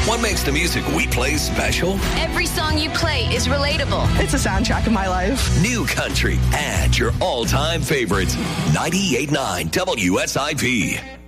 What makes the music we play special? Every song you play is relatable. It's a soundtrack of my life. New country and your all-time favorites. 98.9 WSIP.